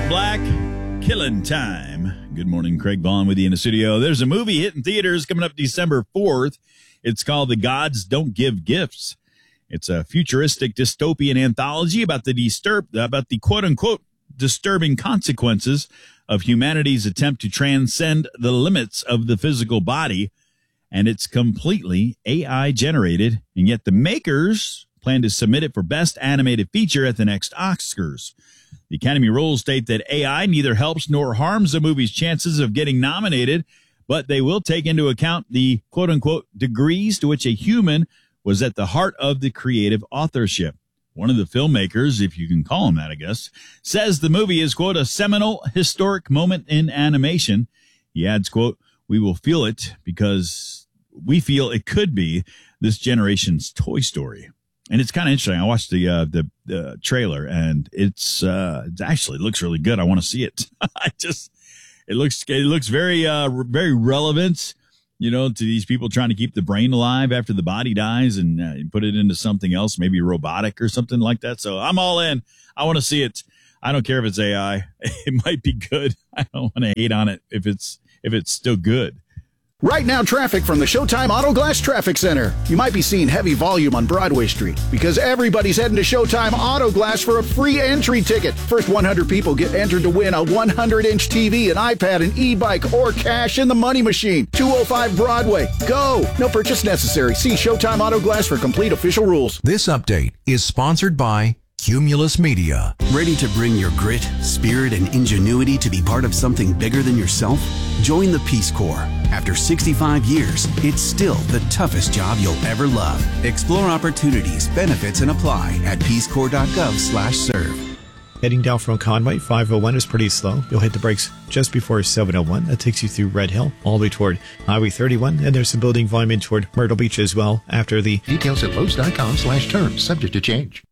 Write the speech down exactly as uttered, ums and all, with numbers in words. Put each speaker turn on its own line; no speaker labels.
Black, Killing Time. Good morning, Craig Vaughn with you in the studio. There's a movie hitting theaters coming up December fourth. It's called The Gods Don't Give Gifts. It's a futuristic dystopian anthology about the disturb about the quote-unquote disturbing consequences of humanity's attempt to transcend the limits of the physical body. And it's completely A I generated, and yet the makers plan to submit it for Best Animated Feature at the next Oscars. The Academy rules state that A I neither helps nor harms the movie's chances of getting nominated, but they will take into account the quote-unquote degrees to which a human was at the heart of the creative authorship. One of the filmmakers, if you can call him that, I guess, says the movie is, quote, a seminal historic moment in animation. He adds, quote, we will feel it because we feel it could be this generation's Toy Story. And it's kind of interesting. I watched the uh, the uh, trailer, and it's uh, it actually looks really good. I want to see it. I just it looks it looks very uh, very relevant, you know, to these people trying to keep the brain alive after the body dies and uh, put it into something else, maybe robotic or something like that. So I'm all in. I want to see it. I don't care if it's A I. It might be good. I don't want to hate on it if it's if it's still good.
Right now, traffic from the Showtime Auto Glass Traffic Center. You might be seeing heavy volume on Broadway Street because everybody's heading to Showtime Auto Glass for a free entry ticket. First one hundred people get entered to win a one hundred inch T V, an iPad, an e-bike, or cash in the money machine. two oh five Broadway. Go! No purchase necessary. See Showtime Auto Glass for complete official rules.
This update is sponsored by Cumulus Media.
Ready to bring your grit, spirit, and ingenuity to be part of something bigger than yourself? Join the Peace Corps. After sixty-five years, it's still the toughest job you'll ever love. Explore opportunities, benefits, and apply at peacecorps.gov slash serve.
Heading down from Conway, five oh one is pretty slow. You'll hit the brakes just before seven oh one. That takes you through Red Hill, all the way toward Highway thirty-one, and there's some building volume in toward Myrtle Beach as well after the
details at Lowe's.com slash terms, subject to change.